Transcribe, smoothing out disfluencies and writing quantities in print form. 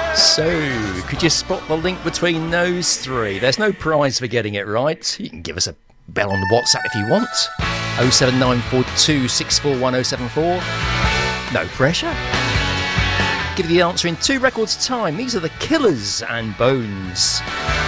So, could you spot the link between those three? There's no prize for getting it right. You can give us a bell on the WhatsApp if you want. 07942 641074. No pressure. Give you the answer in 2 records' time. These are the Killers and Bones.